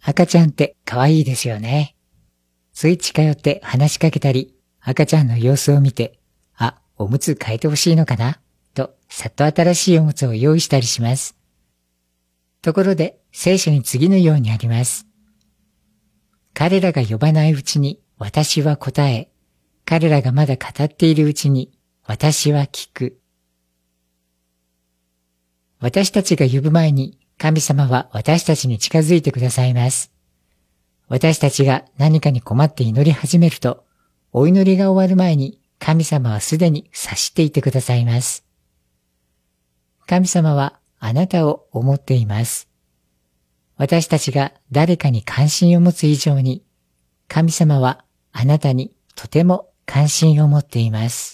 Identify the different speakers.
Speaker 1: 赤ちゃんって可愛いですよね。つい近寄って話しかけたり、赤ちゃんの様子を見て、あ、おむつ変えてほしいのかなと、さっと新しいおむつを用意したりします。ところで、聖書に次のようにあります。彼らが呼ばないうちに私は答え、彼らがまだ語っているうちに私は聞く。私たちが呼ぶ前に神様は私たちに近づいてくださいます。私たちが何かに困って祈り始めると、お祈りが終わる前に神様はすでに察していてくださいます。神様はあなたを思っています。私たちが誰かに関心を持つ以上に、神様はあなたにとても関心を持っています。